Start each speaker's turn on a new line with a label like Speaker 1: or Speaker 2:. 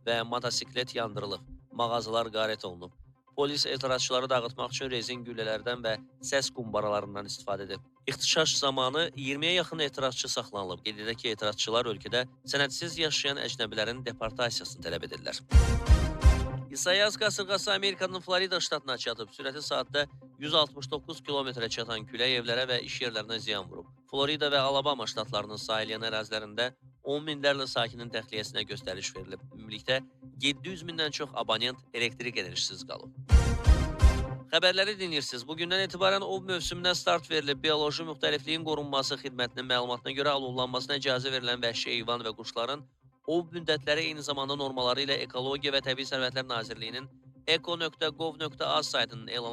Speaker 1: və motosiklet yandırılıb. Mağazalar qarət olunub. Polis etirazçıları dağıtmaq üçün rezin güllələrdən və səs qumbaralarından istifadə edib. İxtişaş zamanı 20-yə yaxın etirazçı saxlanılıb. Qeyd edək ki, etirazçılar ölkədə sənədsiz yaşayan əcnəbilərin deportasiyasını tələb edirlər. İsayas qasırğası Amerikanın Florida ştatına çatıb. Sürəti saatdə 169 kilometrə çatan külək evlərə və iş yerlərinə ziyan vurub. Florida və Alabama ştatlarının sahilyan ərazilərində 10 minlərlə sakinin təxliyəsinə göstəriş verilib. Ümumilikdə 700 mindən çox abonent elektrik enerjisiz qalıb. Xəbərləri dinləyirsiniz. Bugündən etibarən ov mövsümünə start verilib. Bioloji müxtəlifliyin qorunması xidmətinin məlumatına görə alovlanmasına icazə verilən vəhşi heyvan və quşların ov müddətləri eyni zamanda normaları ilə Ekologiya və Təbii Sərvətlər Nazirliyinin eko.gov.az saytının elan